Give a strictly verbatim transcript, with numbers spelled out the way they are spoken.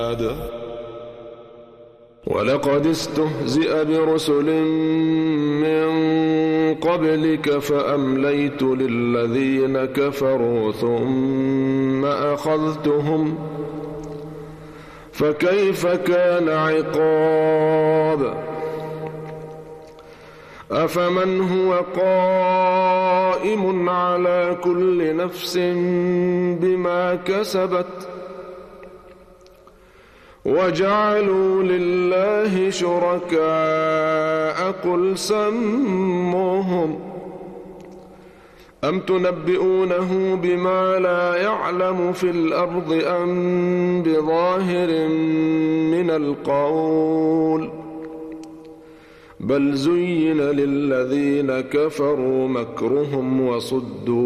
ولقد استهزئ برسل من قبلك فأمليت للذين كفروا ثم أخذتهم فكيف كان عقاب أفمن هو قائم على كل نفس بما كسبت وجعلوا لله شركاء قل سموهم أم تنبئونه بما لا يعلم في الأرض أم بظاهر من القول بل زين للذين كفروا مكرهم وصدوا